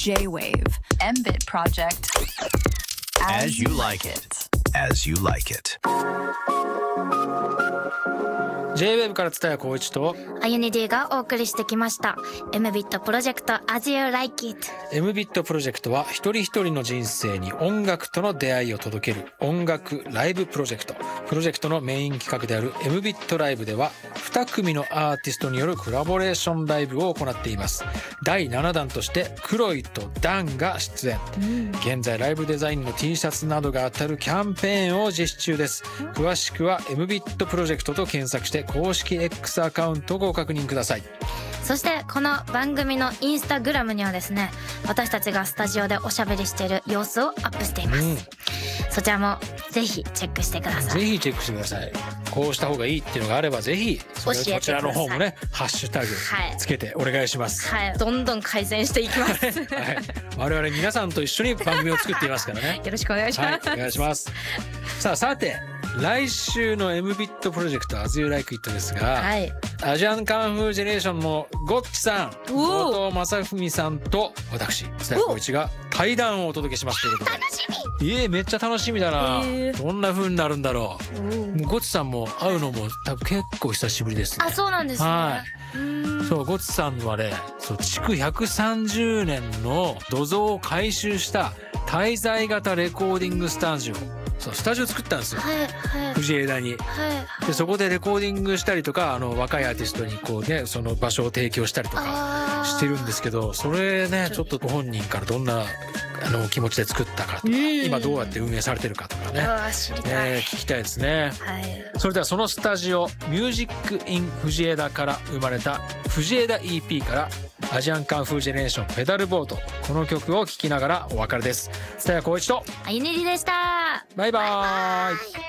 J-Wave M-Bit Project As You Like It As You Like It J-Wave から蔦谷光一とあゆに D がお送りしてきました M-Bit プロジェクト As You Like It。 M-Bit プロジェクトは一人一人の人生に音楽との出会いを届ける音楽ライブプロジェクト。プロジェクトのメイン企画である M-Bit ライブでは2組のアーティストによるコラボレーションライブを行っています。第7弾としてクロイとダンが出演、現在ライブデザインの T シャツなどが当たるキャンペーンを実施中です。詳しくは M-Bit プロジェクトと検索して公式 X アカウントをご確認ください。 そしてこの番組のインスタグラムにはですね、私たちがスタジオでおしゃべりしている様子をアップしています、そちらもぜひチェックしてください。 ぜひチェックしてください。こうした方がいいっていうのがあればぜひそちらの方もねハッシュタグつけてお願いします。 はい、どんどん改善していきますはい、 我々皆さんと一緒に番組を作っていますからねよろしくお願いします、 はい、お願いします。さて来週の M-Bit プロジェクト As You Like It ですが、はい、アジアンカンフージェネレーションのゴッチさん、後藤正文さんと私蔦谷光一が対談をお届けしますということで、 楽しみ。 めっちゃ楽しみだな、どんな風になるんだろう。もうゴッチさんも会うのも多分結構久しぶりですね。 あ、そうなんですね。 はい、そうゴッチさんはね、築130年の土蔵を改修した滞在型レコーディングスタジオ、スタジオ作ったんですよ、藤枝に、でそこでレコーディングしたりとか若いアーティストにこうねその場所を提供したりとかしてるんですけど、それねちょっとご本人からどんな気持ちで作ったかとか、今どうやって運営されてるかとかね、聞きたいですね、それではそのスタジオミュージックイン藤枝から生まれた藤枝 EP からアジアンカンフージェネレーションペダルボート、この曲を聴きながらお別れです。蔦谷光一とあゆねりでした。 バイバーイ。